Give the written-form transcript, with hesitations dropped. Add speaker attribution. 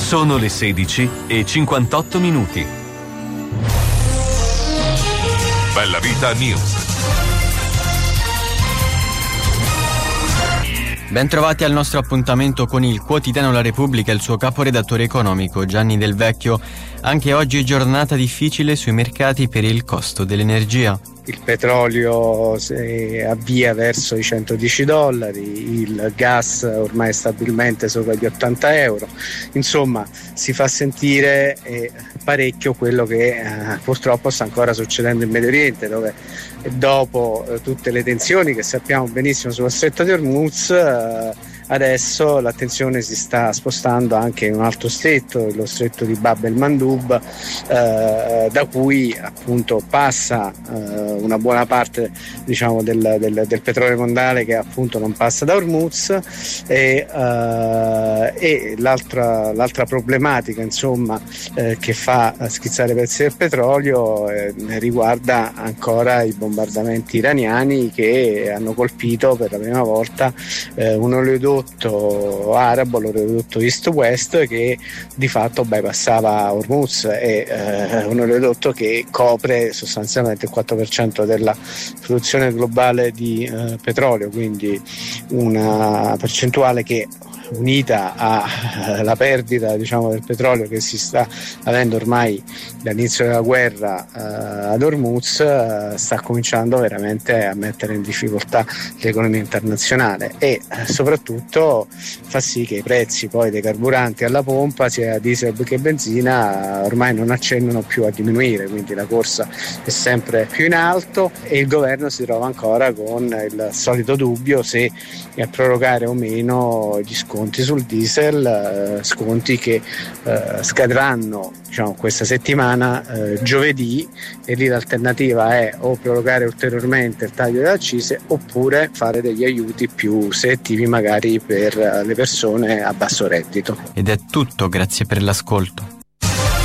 Speaker 1: Sono le 16:58. Bella Vita News.
Speaker 2: Ben trovati al nostro appuntamento con il quotidiano La Repubblica e il suo caporedattore economico Gianni Del Vecchio. Anche oggi è giornata difficile sui mercati per il costo dell'energia.
Speaker 3: Il petrolio si avvia verso i $110, il gas ormai stabilmente sopra gli €80. Insomma, si fa sentire parecchio quello che purtroppo sta ancora succedendo in Medio Oriente, dove dopo tutte le tensioni che sappiamo benissimo sullo stretto di Hormuz, adesso l'attenzione si sta spostando anche in un altro stretto, lo stretto di Bab el-Mandeb, da cui appunto passa una buona parte, diciamo, del petrolio mondiale, che appunto non passa da Hormuz, e l'altra problematica, insomma, che fa schizzare i prezzi del petrolio riguarda ancora i bombardamenti iraniani che hanno colpito per la prima volta un oleodotto arabo, l'oleodotto East-West, che di fatto bypassava Hormuz, è un oleodotto che copre sostanzialmente il 4% della produzione globale di petrolio, quindi una percentuale che, unita alla perdita, diciamo, del petrolio che si sta avendo ormai dall'inizio della guerra ad Hormuz, sta cominciando veramente a mettere in difficoltà l'economia internazionale e soprattutto fa sì che i prezzi poi dei carburanti alla pompa, sia diesel che benzina, ormai non accennano più a diminuire, quindi la corsa è sempre più in alto e il governo si trova ancora con il solito dubbio se prorogare o meno gli sconti sul diesel, sconti che scadranno, diciamo, questa settimana, giovedì, e lì l'alternativa è o prorogare ulteriormente il taglio delle accise oppure fare degli aiuti più selettivi magari per le persone a basso reddito.
Speaker 2: Ed è tutto, grazie per l'ascolto.